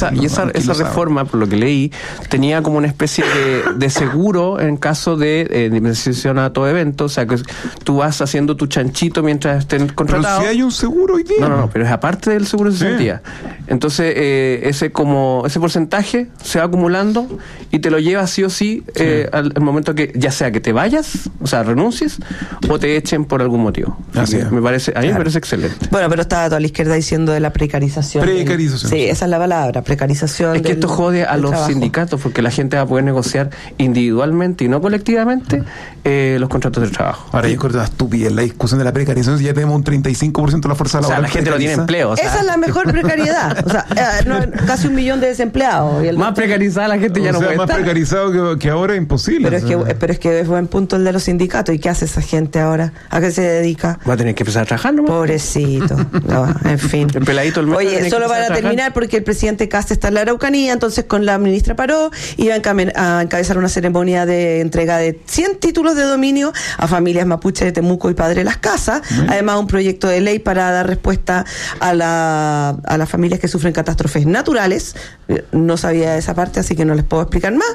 esa reforma, por lo que leí, tenía como una especie de seguro en caso de indemnización a todo evento. O sea, que tú vas haciendo tu chanchito mientras estén contratados. Pero si hay un seguro hoy día. No, pero es aparte del seguro de cesantía. Entonces, ese porcentaje se va acumulando y te lo lleva sí o sí al momento que, ya sea que te vayas, o sea, renuncies, o te echen por algún motivo. Así a mí me parece excelente. Bueno, pero estaba toda la izquierda diciendo de la precarización. Sí, esa es la palabra, precarización. Es que esto jode a los trabajo. Sindicatos, porque la gente va a poder negociar individualmente y no colectivamente los contratos de trabajo. Ahora yo creo que es estúpida la discusión de la precarización, si ya tenemos un 35% de la fuerza laboral. O sea, la gente no tiene empleo. O sea. Esa es la mejor precariedad. O sea, casi 1 millón de desempleados. Más precarizada la gente ya no puede más estar. precarizado que ahora es imposible. Pero es que es buen punto el de los sindicatos. ¿Y qué hace esa gente ahora? ¿A qué se dedica? Va a tener que empezar a trabajar nomás. Pobrecito. No, en fin. El peladito el mes. Oye, solo para terminar, porque el presidente Kast está en la Araucanía, entonces con la ministra Paró iba a encabezar una ceremonia de entrega de 100 títulos de dominio a familias mapuche de Temuco y Padre Las Casas. Además, un proyecto de ley para dar respuesta a las familias que sufren catástrofes naturales. No sabía esa parte, así que no les puedo explicar más.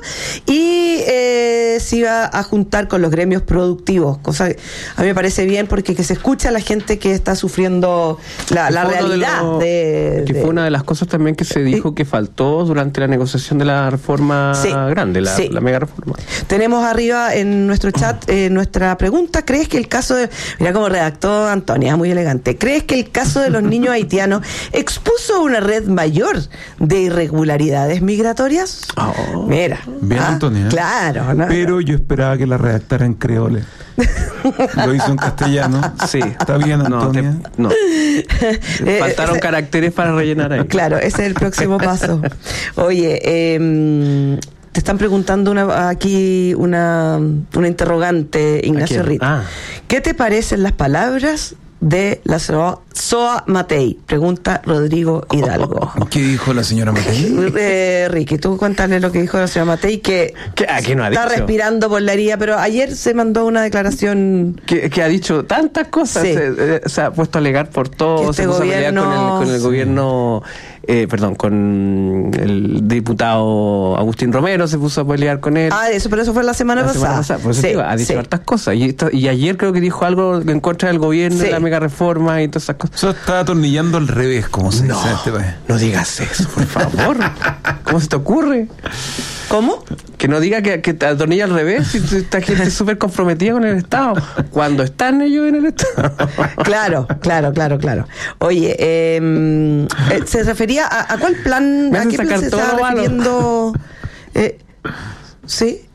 Y se iba a juntar con los gremios productivos, cosa que a mí me parece bien, porque que se escucha a la gente que está sufriendo la realidad. Fue una de las cosas también que se dijo que faltó durante la negociación de la reforma grande, la mega reforma. Tenemos arriba en nuestro chat nuestra pregunta. ¿Crees que el caso de... Mira cómo redactó Antonia, muy elegante. ¿Crees que el caso de los niños haitianos expuso una red mayor de irregularidades migratorias? Mira. Bien, Antonia. Claro. Pero yo esperaba que la redactara en creole. Lo hizo en castellano. Sí. Está bien, Antonia. No. Faltaron caracteres para rellenar ahí. Claro, ese es el próximo paso. Oye, te están preguntando aquí una interrogante, Ignacio Rita. ¿Qué te parecen las palabras de la Soa Matei? Pregunta Rodrigo Hidalgo. ¿Qué dijo la señora Matei? Ricky, tú cuéntale lo que dijo la señora Matei, que no ha está dicho? Respirando por la herida, pero ayer se mandó una declaración que ha dicho tantas cosas. Sí. Se ha puesto a alegar por todo, este se puso gobierno, a pelear con el gobierno, con el diputado Agustín Romero, se puso a pelear con él. Pero eso fue la semana pasada. Por eso ha dicho hartas cosas. Y ayer creo que dijo algo en contra del gobierno, de la mega reforma y todas esas cosas. Eso está atornillando al revés, como se dice en este país. No digas eso, por favor. ¿Cómo se te ocurre? ¿Cómo? Que no diga que te atornilla al revés, si esta gente es súper comprometida con el Estado, cuando están ellos en el Estado. Claro. Oye, se refería a cuál plan, a qué plan se estaba refiriendo. ¿Sí?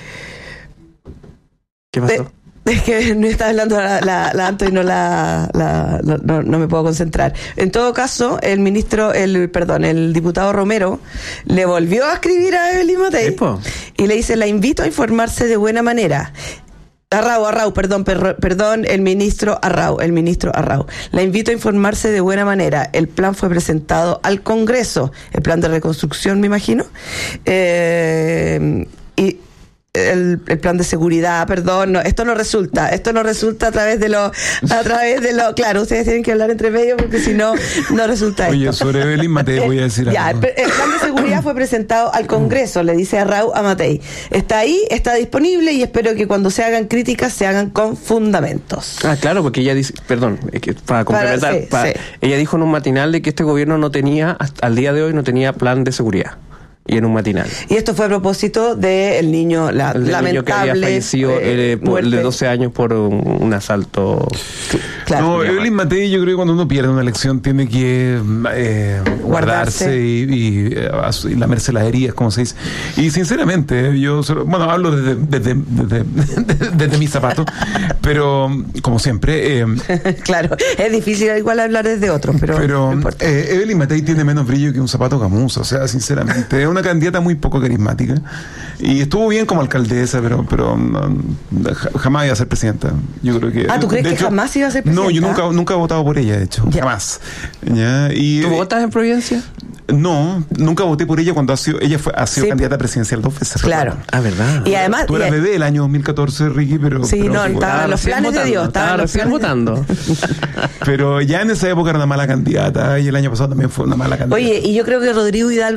¿Qué pasó? Es que no está hablando la Anto y no me puedo concentrar. En todo caso, el diputado Romero le volvió a escribir a Evelyn Matei y le dice: la invito a informarse de buena manera. Perdón, el ministro Arrau. La invito a informarse de buena manera. El plan fue presentado al Congreso, el plan de reconstrucción, me imagino. Y el plan de seguridad, esto no resulta a través de lo, claro, ustedes tienen que hablar entre medios porque si no resulta. Oye, esto. sobre Evelyn Matei voy a decir algo. El plan de seguridad fue presentado al Congreso, le dice Arrau a Matei. Está ahí, está disponible y espero que cuando se hagan críticas se hagan con fundamentos. Claro, porque ella dice, para complementar, ella dijo en un matinal de que este gobierno no tenía, hasta al día de hoy no tenía plan de seguridad. Y en un matinal. Y esto fue a propósito del niño lamentable niño que había fallecido de 12 años por un asalto. Claro. Evelyn Matei, yo creo que cuando uno pierde una elección tiene que guardarse y lamerse las heridas, como se dice. Y sinceramente, yo hablo desde mis zapatos, pero como siempre. Claro, es difícil igual hablar desde otros, pero no importa. Evelyn Matei tiene menos brillo que un zapato gamuza, o sea, sinceramente. Es una candidata muy poco carismática y estuvo bien como alcaldesa, pero jamás iba a ser presidenta. Yo creo que. ¿Tú crees que jamás iba a ser presidenta? No, yo nunca he votado por ella, de hecho, jamás. ¿Ya? ¿Tú votas en Providencia? No, nunca voté por ella cuando ha sido candidata presidencial 2 veces. Claro. ¿Verdad? Y además, tú eras bebé el año 2014, Ricky, pero. Sí, estaban los planes de Dios. Estaban recién votando. Pero ya en esa época era una mala candidata y el año pasado también fue una mala candidata. Oye, y yo creo que Rodrigo Hidalgo